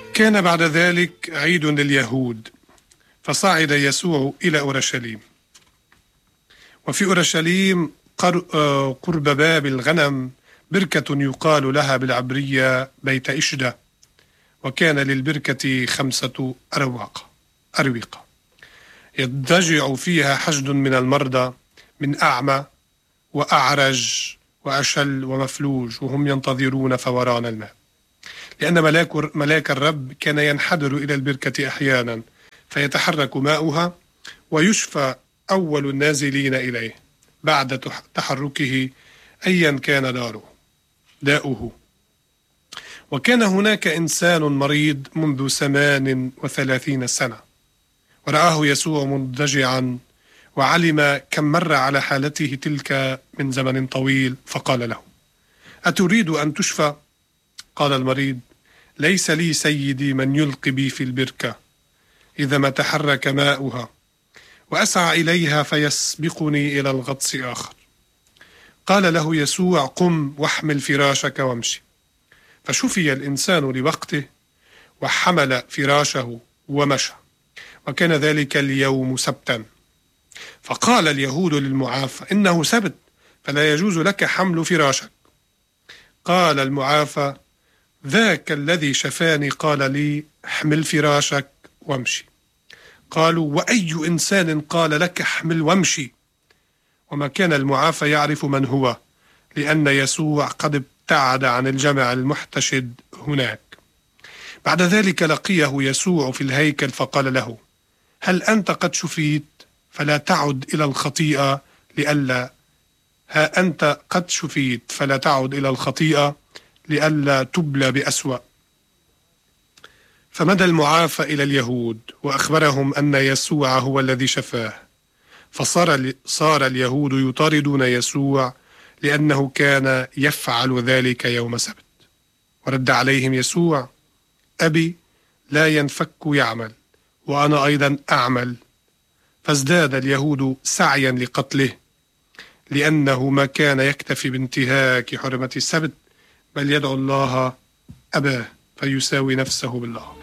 كان بعد ذلك عيد لليهود، فصعد يسوع إلى أورشليم. وفي أورشليم قرب باب الغنم بركة يقال لها بالعبرية بيت إشدة، وكان للبركة 5 أروقة يضجع فيها حشد من المرضى، من أعمى وأعرج وأشل ومفلوج، وهم ينتظرون فوران الماء، لأن ملاك الرب كان ينحدر إلى البركة أحيانا فيتحرك ماؤها، ويشفى أول النازلين إليه بعد تحركه أيا كان داؤه. وكان هناك إنسان مريض منذ 38 سنة، ورآه يسوع مضجعا، وعلم كم مر على حالته تلك من زمن طويل، فقال له: أتريد أن تشفى؟ قال المريض: ليس لي سيدي من يلقي بي في البركة إذا ما تحرك ماؤها، وأسعى إليها فيسبقني إلى الغطس آخر. قال له يسوع: قم واحمل فراشك وامشي. فشفي الإنسان لوقته، وحمل فراشه ومشى، وكان ذلك اليوم سبتا. فقال اليهود للمعافى: إنه سبت، فلا يجوز لك حمل فراشك. قال المعافى: ذاك الذي شفاني قال لي: احمل فراشك وامشي. قالوا: وأي إنسان قال لك احمل وامشي؟ وما كان المعافى يعرف من هو، لأن يسوع قد ابتعد عن الجمع المحتشد هناك. بعد ذلك لقيه يسوع في الهيكل فقال له: هل أنت قد شفيت؟ فلا تعد إلى الخطيئة لئلا تبلى بأسوأ. فمدى المعافى إلى اليهود وأخبرهم أن يسوع هو الذي شفاه، فصار اليهود يطاردون يسوع لأنه كان يفعل ذلك يوم سبت. ورد عليهم يسوع: أبي لا ينفك يعمل، وأنا أيضا أعمل. فازداد اليهود سعيا لقتله، لأنه ما كان يكتفي بانتهاك حرمة السبت، بل يدعو الله أباه فيساوي نفسه بالله.